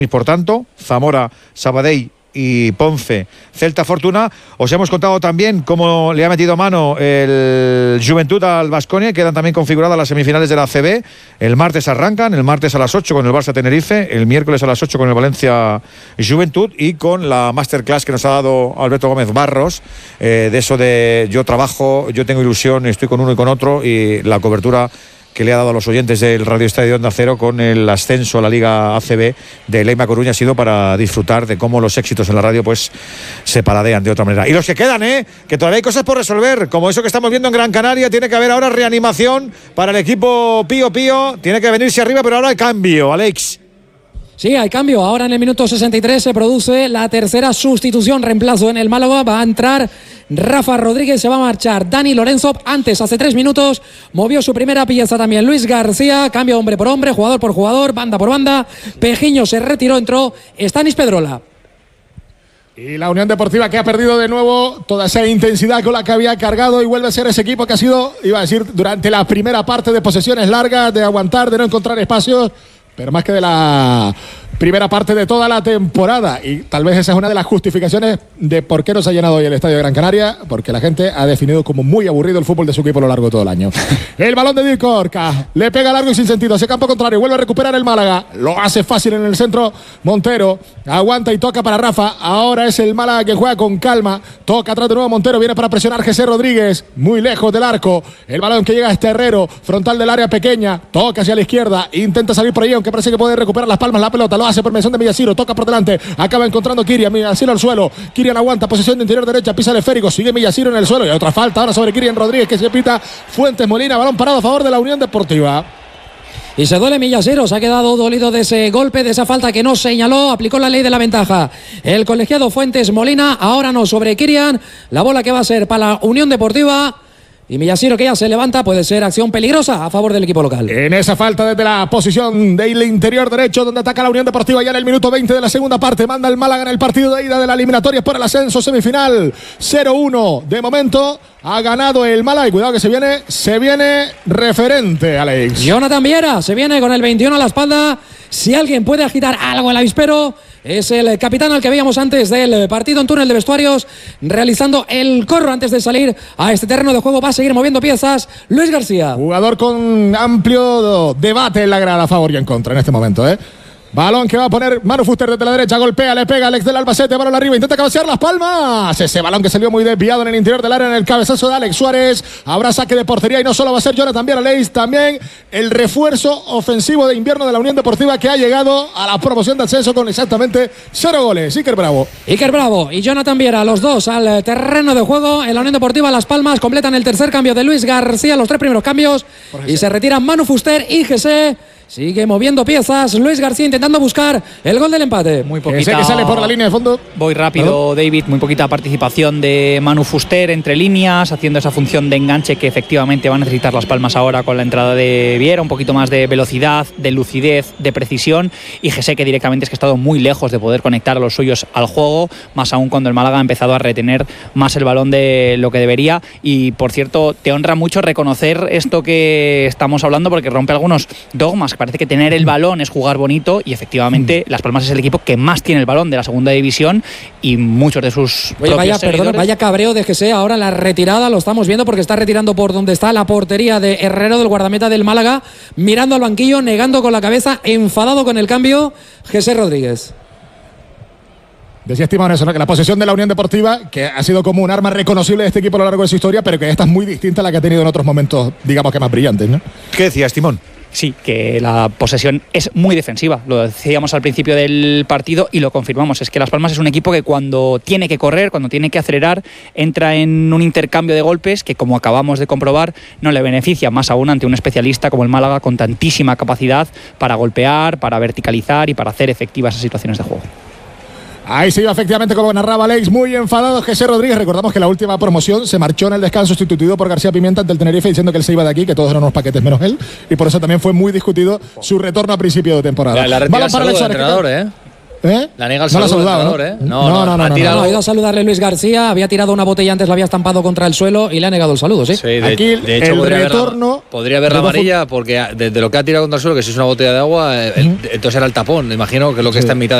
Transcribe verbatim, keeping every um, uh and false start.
Por tanto, Zamora, Sabadell y Ponce, Celta Fortuna. Os hemos contado también cómo le ha metido mano el Juventud al Baskonia. Quedan también configuradas las semifinales de la A C B. El martes arrancan, el martes a las ocho con el Barça Tenerife, el miércoles a las ocho con el Valencia Juventud y con la masterclass que nos ha dado Alberto Gómez Barros, eh, de eso de yo trabajo, yo tengo ilusión, estoy con uno y con otro, y la cobertura que le ha dado a los oyentes del Radio Estadio Onda Cero con el ascenso a la Liga A C B de Leima Coruña ha sido para disfrutar de cómo los éxitos en la radio pues se paladean de otra manera. Y los que quedan, ¿eh? que todavía hay cosas por resolver, como eso que estamos viendo en Gran Canaria. Tiene que haber ahora reanimación para el equipo Pío Pío, tiene que venirse arriba, pero ahora hay cambio, Alex. Sí, hay cambio. Ahora en el minuto sesenta y tres se produce la tercera sustitución, reemplazo en el Málaga. Va a entrar Rafa Rodríguez, se va a marchar Dani Lorenzo. Antes, hace tres minutos, movió su primera pieza también Luis García. Cambio hombre por hombre, jugador por jugador, banda por banda. Pejiño se retiró, entró Stanis Pedrola. Y la Unión Deportiva, que ha perdido de nuevo toda esa intensidad con la que había cargado, y vuelve a ser ese equipo que ha sido, iba a decir, durante la primera parte de posesiones largas, de aguantar, de no encontrar espacios, pero más que de la primera parte de toda la temporada. Y tal vez esa es una de las justificaciones de por qué no se ha llenado hoy el Estadio de Gran Canaria, porque la gente ha definido como muy aburrido el fútbol de su equipo a lo largo de todo el año. El balón de Dirk Orca le pega largo y sin sentido hacia campo contrario, vuelve a recuperar el Málaga, lo hace fácil en el centro. Montero aguanta y toca para Rafa. Ahora es el Málaga que juega con calma, toca atrás de nuevo Montero, viene para presionar José Rodríguez, muy lejos del arco. El balón que llega a este Herrero, frontal del área pequeña, toca hacia la izquierda, intenta salir por ahí, aunque parece que puede recuperar las palmas la pelota, lo hace por mención de Millasiro, toca por delante, acaba encontrando Kirian, Millasiro al suelo, Kirian aguanta, posesión de interior derecha, pisa el esférico, sigue Millasiro en el suelo y otra falta ahora sobre Kirian Rodríguez que se pita. Fuentes Molina, balón parado a favor de la Unión Deportiva. Y se duele Millasiro, se ha quedado dolido de ese golpe, de esa falta que no señaló, aplicó la ley de la ventaja el colegiado Fuentes Molina. Ahora no sobre Kirian, la bola que va a ser para la Unión Deportiva. Y Millasiro, que ya se levanta, puede ser acción peligrosa a favor del equipo local. En esa falta desde la posición del interior derecho, donde ataca la Unión Deportiva ya en el minuto veinte de la segunda parte, manda el Málaga en el partido de ida de la eliminatoria por el ascenso semifinal. cero uno de momento, ha ganado el Málaga y cuidado que se viene, se viene referente, Alex. Jonathan Viera se viene con el veintiuno a la espalda. Si alguien puede agitar algo en el avispero, es el capitán al que veíamos antes del partido en túnel de vestuarios, realizando el corro antes de salir a este terreno de juego. Va a seguir moviendo piezas Luis García. Jugador con amplio debate en la grada, a favor y en contra en este momento, ¿eh? Balón que va a poner Manu Fuster desde la derecha, golpea, le pega Alex del Albacete, balón arriba, intenta cabecear Las Palmas. Ese balón que salió muy desviado en el interior del área, en el cabezazo de Alex Suárez. Habrá saque de portería y no solo va a ser Jonathan Viera, Alex, también el refuerzo ofensivo de invierno de la Unión Deportiva, que ha llegado a la promoción de ascenso con exactamente cero goles. Iker Bravo. Iker Bravo y Jonathan Viera, los dos al terreno de juego en la Unión Deportiva Las Palmas. Completan el tercer cambio de Luis García, los tres primeros cambios, y se retiran Manu Fuster y Gese. Sigue moviendo piezas Luis García intentando buscar el gol del empate. Muy poquita. Ese que sale por la línea de fondo. Voy rápido, ¿Perdón? David. Muy poquita participación de Manu Fuster entre líneas, haciendo esa función de enganche que efectivamente va a necesitar Las Palmas ahora con la entrada de Viera. Un poquito más de velocidad, de lucidez, de precisión. Y Gese, que directamente es que ha estado muy lejos de poder conectar a los suyos al juego, más aún cuando el Málaga ha empezado a retener más el balón de lo que debería. Y por cierto, te honra mucho reconocer esto que estamos hablando, porque rompe algunos dogmas. Parece que tener el balón es jugar bonito, y efectivamente Las Palmas es el equipo que más tiene el balón de la segunda división, y muchos de sus Oye, vaya, perdona, vaya cabreo de Gese ahora la retirada, lo estamos viendo porque está retirando por donde está la portería de Herrero, del guardameta del Málaga, mirando al banquillo, negando con la cabeza, enfadado con el cambio, José Rodríguez. Decía Estimado eso, ¿no? Que la posesión de la Unión Deportiva, que ha sido como un arma reconocible de este equipo a lo largo de su historia, pero que esta es muy distinta a la que ha tenido en otros momentos, digamos que más brillantes, ¿no? ¿Qué decías, Timón? Sí, que la posesión es muy defensiva, lo decíamos al principio del partido y lo confirmamos. Es que Las Palmas es un equipo que cuando tiene que correr, cuando tiene que acelerar, entra en un intercambio de golpes que, como acabamos de comprobar, no le beneficia, más aún ante un especialista como el Málaga, con tantísima capacidad para golpear, para verticalizar y para hacer efectivas esas situaciones de juego. Ahí se iba efectivamente, como narraba Alex, muy enfadado José Rodríguez. Recordamos que la última promoción se marchó en el descanso sustituido por García Pimienta ante el Tenerife, diciendo que él se iba de aquí, que todos eran unos paquetes menos él, y por eso también fue muy discutido su retorno a principio de temporada. La, la retira salud del entrenador, ¿eh? ¿Eh? La niega el no la saludo ha saludado, al ¿no? ¿eh? No, no, no, no, ha no, tirado. No, ha ido a saludarle Luis García, había tirado una botella antes, la había estampado contra el suelo y le ha negado el saludo, sí. Sí, de, Aquí de hecho el podría retorno haber la, podría haber la de dos amarilla porque desde lo que ha tirado contra el suelo, que si es una botella de agua, eh, el- entonces era el tapón, me imagino que es lo que Sí. está en mitad